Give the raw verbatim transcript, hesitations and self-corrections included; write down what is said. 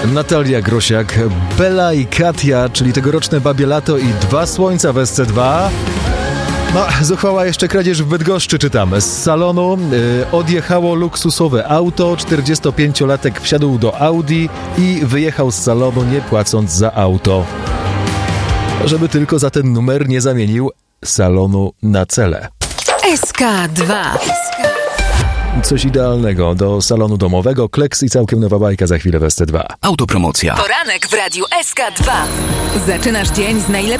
Natalia Grosiak, Bela i Katia, czyli tegoroczne Babie Lato i Dwa Słońca w S C dwa. No, zuchwała jeszcze kradzież w Bydgoszczy, czytamy. Z salonu y, odjechało luksusowe auto, czterdziestopięciolatek wsiadł do Audi i wyjechał z salonu, nie płacąc za auto. Żeby tylko za ten numer nie zamienił salonu na cele. S K dwa. Coś idealnego do salonu domowego. Kleks i całkiem nowa bajka za chwilę w S C dwa. Autopromocja. Poranek w radiu S K dwa. Zaczynasz dzień z najlepszym